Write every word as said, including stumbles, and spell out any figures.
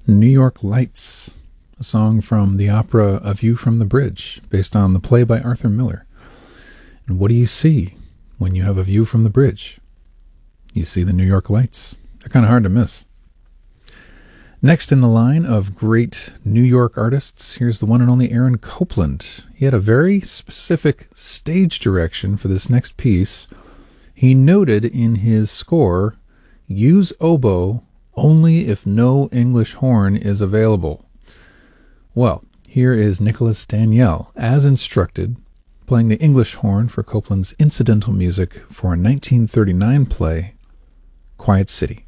New York Lights, a song from the opera A View from the Bridge, based on the play by Arthur Miller. And what do you see when you have a view from the bridge? You see the New York Lights. They're kind of hard to miss. Next in the line of great New York artists, here's the one and only Aaron Copland. He had a very specific stage direction for this next piece. He noted in his score, use oboe only if no English horn is available. Well, here is Nicholas Daniel, as instructed, playing the English horn for Copland's incidental music for a nineteen thirty-nine play, Quiet City.